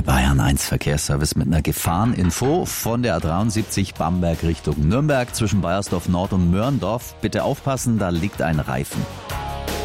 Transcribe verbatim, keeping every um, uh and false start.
Bayern eins Verkehrsservice mit einer Gefahreninfo von der A dreiundsiebzig Bamberg Richtung Nürnberg zwischen Baiersdorf Nord und Mörndorf. Bitte aufpassen, da liegt ein Reifen.